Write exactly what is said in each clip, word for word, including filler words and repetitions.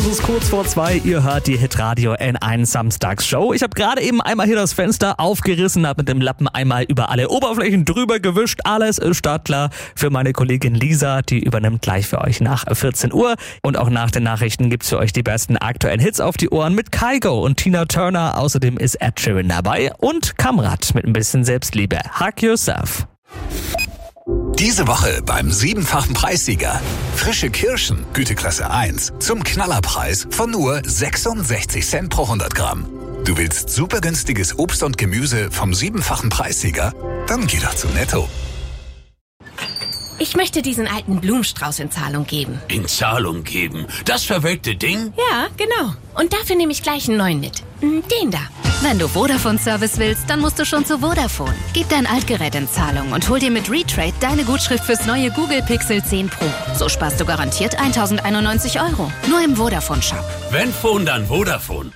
ist kurz vor zwei. Ihr hört die Hitradio N eins Samstagsshow. Ich habe gerade eben einmal hier das Fenster aufgerissen, habe mit dem Lappen einmal über alle Oberflächen drüber gewischt. Alles ist startklar für meine Kollegin Lisa. Die übernimmt gleich für euch nach vierzehn Uhr. Und auch nach den Nachrichten gibt's für euch die besten aktuellen Hits auf die Ohren mit Kygo und Tina Turner. Außerdem ist Ed Sheeran dabei und Kamrat mit ein bisschen Selbstliebe. Hug Yourself. Diese Woche beim siebenfachen Preissieger. Frische Kirschen, Güteklasse eins, zum Knallerpreis von nur sechsundsechzig Cent pro hundert Gramm. Du willst super günstiges Obst und Gemüse vom siebenfachen Preissieger? Dann geh doch zu Netto. Ich möchte diesen alten Blumenstrauß in Zahlung geben. In Zahlung geben? Das verwelkte Ding? Ja, genau. Und dafür nehme ich gleich einen neuen mit. Den da. Wenn du Vodafone-Service willst, dann musst du schon zu Vodafone. Gib dein Altgerät in Zahlung und hol dir mit Retrade deine Gutschrift fürs neue Google Pixel zehn Pro. So sparst du garantiert eintausendeinundneunzig Euro. Nur im Vodafone-Shop. Wenn Phone, dann Vodafone.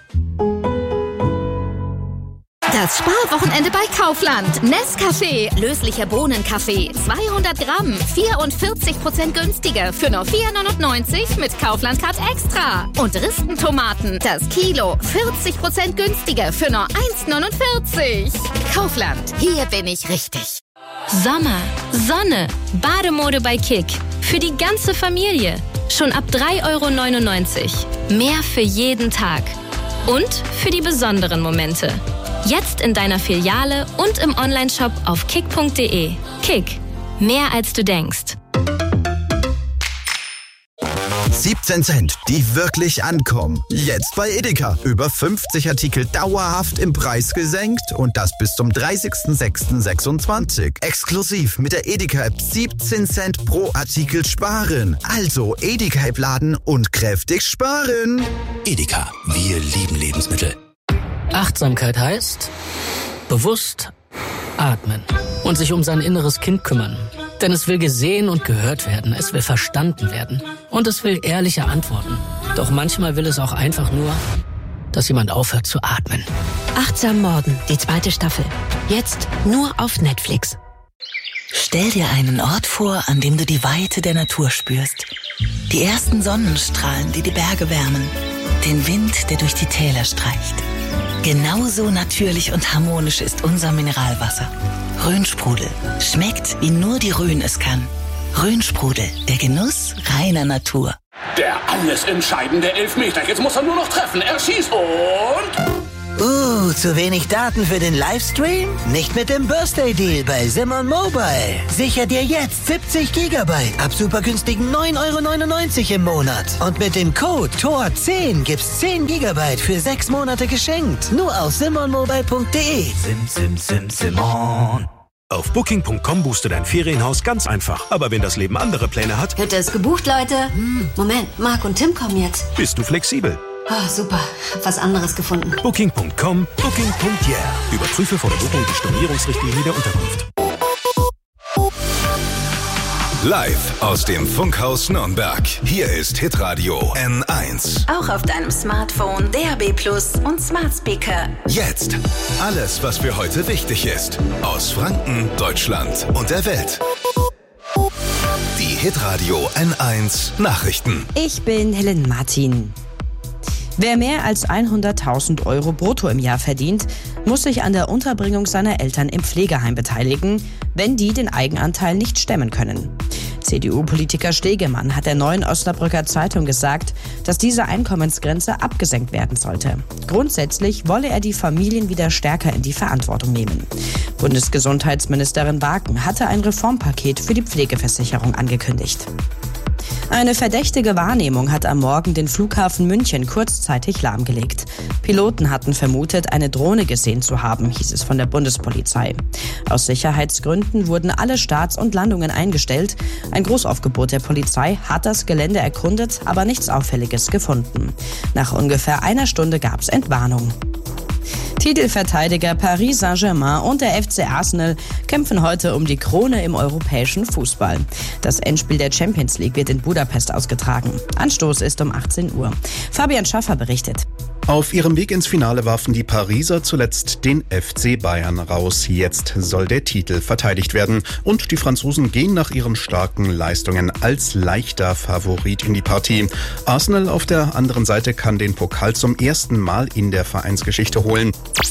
Das Sparwochenende bei Kaufland. Nescafé, löslicher Bohnenkaffee, zweihundert Gramm, vierundvierzig Prozent günstiger für nur vier neunundneunzig mit Kaufland Card Extra. Und Ristentomaten, das Kilo, vierzig Prozent günstiger für nur eins neunundvierzig. Kaufland, hier bin ich richtig. Sommer, Sonne, Bademode bei Kick. Für die ganze Familie. Schon ab drei Euro neunundneunzig. Mehr für jeden Tag. Und für die besonderen Momente. Jetzt in deiner Filiale und im Onlineshop auf kick punkt de. Kick. Mehr als du denkst. siebzehn Cent, die wirklich ankommen. Jetzt bei Edeka. Über fünfzig Artikel dauerhaft im Preis gesenkt und das bis zum dreißigsten sechsten sechsundzwanzig. Exklusiv mit der Edeka-App siebzehn Cent pro Artikel sparen. Also Edeka-App laden und kräftig sparen. Edeka, wir lieben Lebensmittel. Achtsamkeit heißt bewusst atmen und sich um sein inneres Kind kümmern. Denn es will gesehen und gehört werden, es will verstanden werden und es will ehrliche Antworten. Doch manchmal will es auch einfach nur, dass jemand aufhört zu atmen. Achtsam Morden, die zweite Staffel. Jetzt nur auf Netflix. Stell dir einen Ort vor, an dem du die Weite der Natur spürst. Die ersten Sonnenstrahlen, die die Berge wärmen. Den Wind, der durch die Täler streicht. Genauso natürlich und harmonisch ist unser Mineralwasser. Rhönsprudel. Schmeckt, wie nur die Rhön es kann. Rhönsprudel, der Genuss reiner Natur. Der alles entscheidende Elfmeter. Jetzt muss er nur noch treffen. Er schießt und... Uh, zu wenig Daten für den Livestream? Nicht mit dem Birthday Deal bei Simon Mobile. Sicher dir jetzt siebzig Gigabyte ab super günstigen neun Euro neunundneunzig im Monat. Und mit dem Code T O R zehn gibt's zehn Gigabyte für sechs Monate geschenkt. Nur auf simon mobile punkt de. Sim, sim, sim, Simon. Auf booking punkt com buchst du dein Ferienhaus ganz einfach. Aber wenn das Leben andere Pläne hat... Hütte ist gebucht, Leute. Hm, Moment, Marc und Tim kommen jetzt. Bist du flexibel? Oh, super. Hab was anderes gefunden. booking punkt com, booking punkt yeah. Überprüfe vor der Buchung die Stornierungsrichtlinie der Unterkunft. Live aus dem Funkhaus Nürnberg. Hier ist Hitradio N eins. Auch auf deinem Smartphone, D A B Plus und Smart Speaker. Jetzt alles, was für heute wichtig ist. Aus Franken, Deutschland und der Welt. Die Hitradio N eins Nachrichten. Ich bin Helen Martin. Wer mehr als hunderttausend Euro brutto im Jahr verdient, muss sich an der Unterbringung seiner Eltern im Pflegeheim beteiligen, wenn die den Eigenanteil nicht stemmen können. C D U-Politiker Stegemann hat der Neuen Osnabrücker Zeitung gesagt, dass diese Einkommensgrenze abgesenkt werden sollte. Grundsätzlich wolle er die Familien wieder stärker in die Verantwortung nehmen. Bundesgesundheitsministerin Barken hatte ein Reformpaket für die Pflegeversicherung angekündigt. Eine verdächtige Wahrnehmung hat am Morgen den Flughafen München kurzzeitig lahmgelegt. Piloten hatten vermutet, eine Drohne gesehen zu haben, hieß es von der Bundespolizei. Aus Sicherheitsgründen wurden alle Starts und Landungen eingestellt. Ein Großaufgebot der Polizei hat das Gelände erkundet, aber nichts Auffälliges gefunden. Nach ungefähr einer Stunde gab es Entwarnung. Titelverteidiger Paris Saint-Germain und der F C Arsenal kämpfen heute um die Krone im europäischen Fußball. Das Endspiel der Champions League wird in Budapest ausgetragen. Anstoß ist um achtzehn Uhr. Fabian Schaffer berichtet. Auf ihrem Weg ins Finale warfen die Pariser zuletzt den F C Bayern raus. Jetzt soll der Titel verteidigt werden. Und die Franzosen gehen nach ihren starken Leistungen als leichter Favorit in die Partie. Arsenal auf der anderen Seite kann den Pokal zum ersten Mal in der Vereinsgeschichte holen.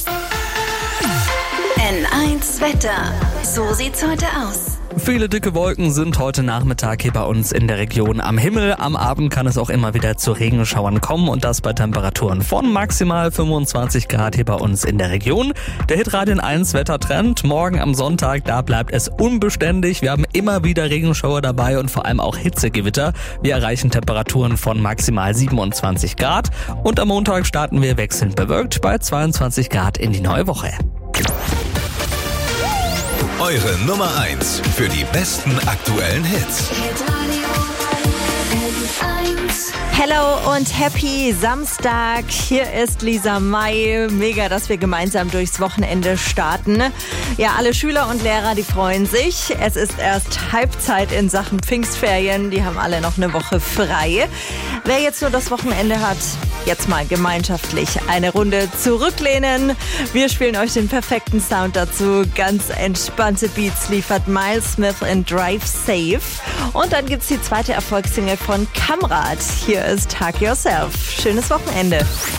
N eins Wetter. So sieht's heute aus. Viele dicke Wolken sind heute Nachmittag hier bei uns in der Region am Himmel. Am Abend kann es auch immer wieder zu Regenschauern kommen und das bei Temperaturen von maximal fünfundzwanzig Grad hier bei uns in der Region. Der Hitradio N eins Wettertrend. Morgen am Sonntag, da bleibt es unbeständig. Wir haben immer wieder Regenschauer dabei und vor allem auch Hitzegewitter. Wir erreichen Temperaturen von maximal siebenundzwanzig Grad. Und am Montag starten wir wechselnd bewölkt bei zweiundzwanzig Grad in die neue Woche. Eure Nummer eins für die besten aktuellen Hits. Hello und happy Samstag. Hier ist Lisa May. Mega, dass wir gemeinsam durchs Wochenende starten. Ja, alle Schüler und Lehrer, die freuen sich. Es ist erst Halbzeit in Sachen Pfingstferien. Die haben alle noch eine Woche frei. Wer jetzt nur das Wochenende hat, jetzt mal gemeinschaftlich eine Runde zurücklehnen. Wir spielen euch den perfekten Sound dazu. Ganz entspannte Beats liefert Miles Smith in Drive Safe. Und dann gibt's die zweite Erfolgssingle von Kamrat. Hier ist Hug Yourself. Schönes Wochenende.